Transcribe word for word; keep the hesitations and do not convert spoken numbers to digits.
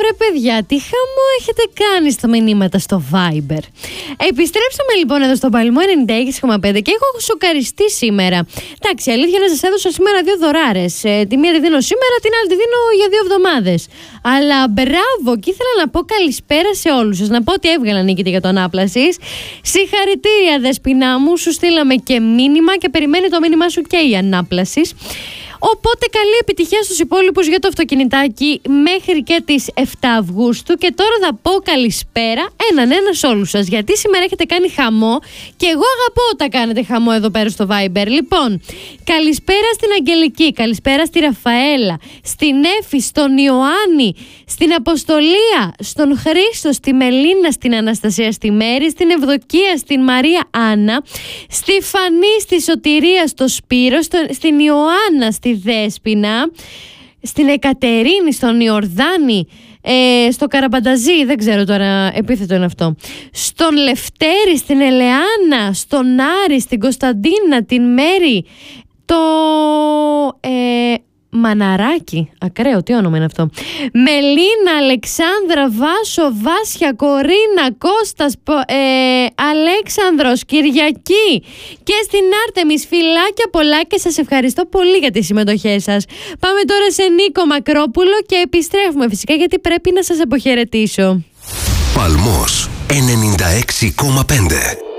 βρε παιδιά, τι χαμό έχετε κάνει στα μηνύματα στο Viber. Επιστρέψαμε λοιπόν εδώ στο Παλμό ενενήντα έξι κόμμα πέντε και έχω σοκαριστεί σήμερα. Εντάξει, αλήθεια να σας έδωσα σήμερα δύο δωράρες. Ε, τη μία τη δίνω σήμερα, την άλλη τη δίνω για δύο εβδομάδες. Αλλά μπράβο, και ήθελα να πω καλησπέρα σε όλους σας. Να πω ότι έβγαλα νίκητη για το Ανάπλασης. Συγχαρητήρια, Δεσποινά μου, σου στείλαμε και μήνυμα και περιμένει το μήνυμά σου και η Ανάπλασης. Οπότε καλή επιτυχία στους υπόλοιπους για το αυτοκινητάκι μέχρι και τις εφτά Αυγούστου. Και τώρα θα πω καλησπέρα έναν ένα σε όλους σας, γιατί σήμερα έχετε κάνει χαμό και εγώ αγαπώ όταν κάνετε χαμό εδώ πέρα στο Viber. Λοιπόν, καλησπέρα στην Αγγελική, καλησπέρα στη Ραφαέλα, στην Έφη, στον Ιωάννη, στην Αποστολία, στον Χρήστο, στη Μελίνα, στην Αναστασία, στη Μέρη, στην Ευδοκία, στην Μαρία Άννα, στη Φανή, στη Σωτηρία, στο Σπύρο, στο, στην Ιωάννα, στη Δέσποινα, στην Εκατερίνη, στον Ιορδάνη, ε, στο Καραμπανταζή, δεν ξέρω τώρα επίθετο είναι αυτό, στον Λευτέρη, στην Ελεάνα, στον Άρη, στην Κωνσταντίνα, την Μέρη, το ε, Μαναράκι, ακραίο, τι όνομα είναι αυτό, Μελίνα, Αλεξάνδρα, Βάσο, Βάσια, Κορίνα, Κώστας, ε, Αλέξανδρος, Κυριακή και στην Άρτεμις. Φιλάκια πολλά και σας ευχαριστώ πολύ για τις συμμετοχές σας. Πάμε τώρα σε Νίκο Μακρόπουλο και επιστρέφουμε φυσικά, γιατί πρέπει να σας αποχαιρετήσω. Παλμός ενενήντα έξι κόμμα πέντε.